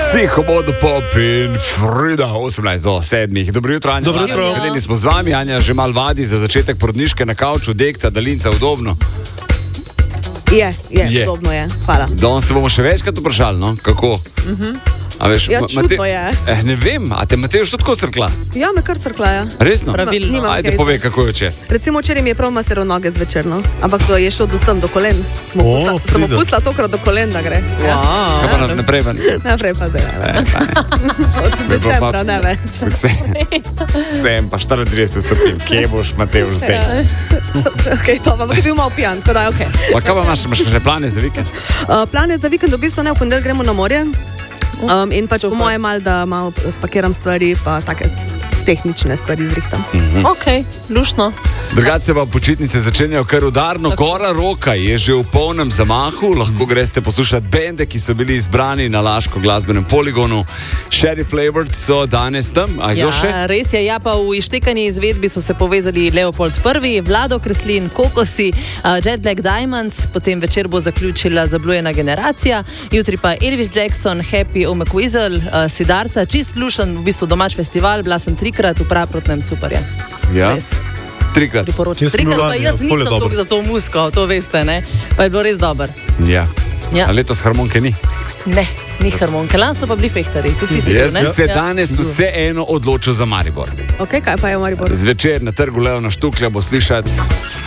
Psihomodo Pop in Frida, 18 do 7. Dobro jutro, Anja. Dobro jutro. Vedeli smo z vami, Anja že mal vadi za začetek porodniške na kavču, dekca, daljinca, udobno. Je, udobno je, hvala. Danes te bomo še večkrat vprašali, no, kako? A veš, Ja, čudno je. Ne vem, a te Mateoš tudi kot crkla? Ja, me kar crkla, ja. Resno? Pravilno. Nimam Ajde, kaj povej, kako je včeraj. Recimo včeraj mi je prav maseral noge zvečer, no. Ampak to je šel do kolen. Samo pustila tokrat do kolen, da gre. Ja. Kaj pa naprej ven? Naprej pa zdaj. Od decembra ne več. Vsem pa 34 stopinj. Kje boš, Mateoš, zdaj? Ok, to pa bi bil malo pijan, tako da je ok. Pa kaj pa imaš še plane za vikend? Plane za vikend v bistvu ne, v ponedeljek gremo na morje. In pač po moje da malo spakiram stvari, pa take tehnične stvari zrihtam. Ok, lušno. Drugače pa počitnice začenjajo kar udarno. Gora Roka je že v polnem zamahu. Lahko greste poslušati bende, ki so bili izbrani na Laško glasbenem poligonu. Sherry Flavored so danes tam. A kdo še? Res je, ja, pa v ištekani izvedbi so se povezali Leopold I, Vlado Kreslin, Kokosi, Jet Black Diamonds, potem večer bo zaključila Zablujena generacija, jutri pa Elvis Jackson, Happy, Omek Weasel, Siddharta, čist lušen, v bistvu domač festival, bila sem 3-krat v Praprotnem, super je. Ja. Res. 3-krat. Priporočam. 3-krat pa jaz nisem toliko za to musko, to veste, ne? Pa je bilo res dober. Ja. Ja. A letos harmonike ni? Ne, ni harmonike. Lan so pa bili fehtarji. Jaz bi se danes vseeno odločil za Maribor. Ok, kaj pa je v Mariboru? Zvečer na trgu Leona Štuklja bo slišati